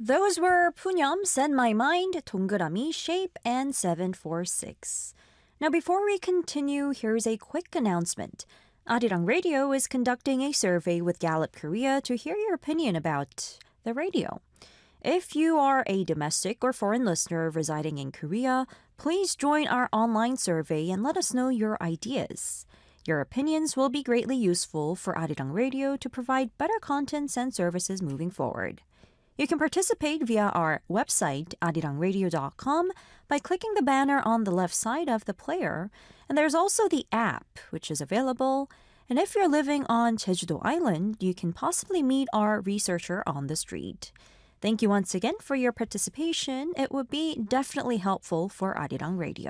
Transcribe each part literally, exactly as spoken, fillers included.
Those were Punyam, Send My Mind, 동그라미, Shape, and seven four six. Now before we continue, here's a quick announcement. Arirang Radio is conducting a survey with Gallup Korea to hear your opinion about the radio. If you are a domestic or foreign listener residing in Korea, please join our online survey and let us know your ideas. Your opinions will be greatly useful for Arirang Radio to provide better contents and services moving forward. You can participate via our website, arirangradio dot com, by clicking the banner on the left side of the player. And there's also the app, which is available. And if you're living on Jeju-do Island, you can possibly meet our researcher on the street. Thank you once again for your participation. It would be definitely helpful for Arirang Radio.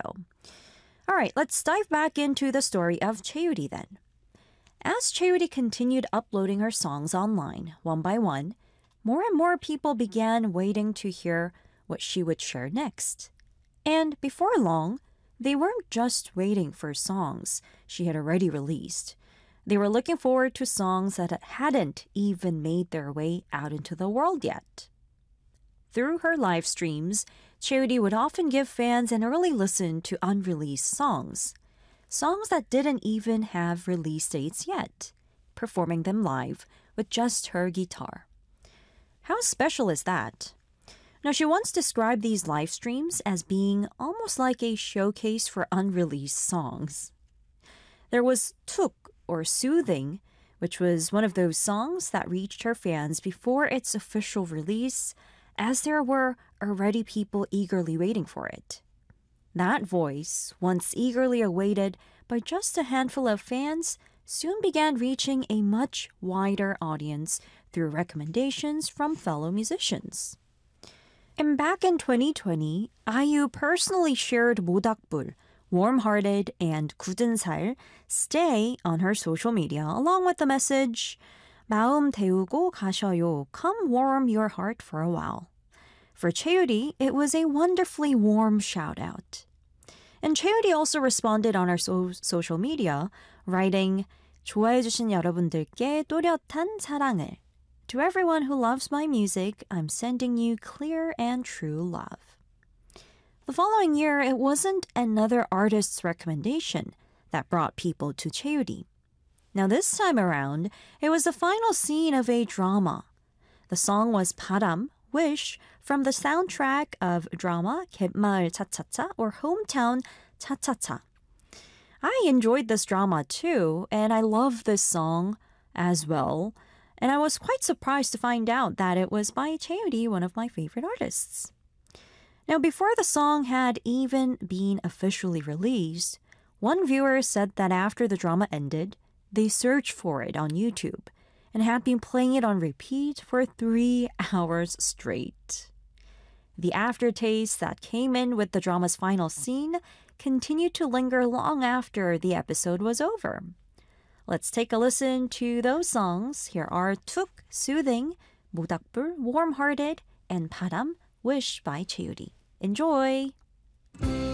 All right, let's dive back into the story of Chaeyoori then. As Chaeyoori continued uploading her songs online, one by one, more and more people began waiting to hear what she would share next. And before long, they weren't just waiting for songs she had already released. They were looking forward to songs that hadn't even made their way out into the world yet. Through her live streams, Chaeyoori would often give fans an early listen to unreleased songs, songs that didn't even have release dates yet, performing them live with just her guitar. How special is that? Now, she once described these live streams as being almost like a showcase for unreleased songs. There was Tuk, or Soothing, which was one of those songs that reached her fans before its official release, as there were already people eagerly waiting for it. That voice, once eagerly awaited by just a handful of fans, soon began reaching a much wider audience through recommendations from fellow musicians. And back in twenty twenty, 아이유 personally shared 모닥불, Warm-Hearted, and 굳은 살, Stay on her social media, along with the message, 마음 데우고 가셔요, come warm your heart for a while. For Chaeyoori, it was a wonderfully warm shout-out. And Chaeyoori also responded on her so- social media, writing, 좋아해주신 여러분들께 또렷한 사랑을. To everyone who loves my music, I'm sending you clear and true love. The following year, it wasn't another artist's recommendation that brought people to Chaeyoori. Now this time around, it was the final scene of a drama. The song was 바람, Wish, from the soundtrack of drama 갯마을 차차차, or Hometown 차차차. I enjoyed this drama too, and I love this song as well. And I was quite surprised to find out that it was by Chaeyoori, one of my favorite artists. Now, before the song had even been officially released, one viewer said that after the drama ended, they searched for it on YouTube and had been playing it on repeat for three hours straight. The aftertaste that came in with the drama's final scene continued to linger long after the episode was over. Let's take a listen to those songs. Here are 툭, Soothing, 모닥불, Warm-Hearted, and 바람, Wish by Chaeyoori. Enjoy!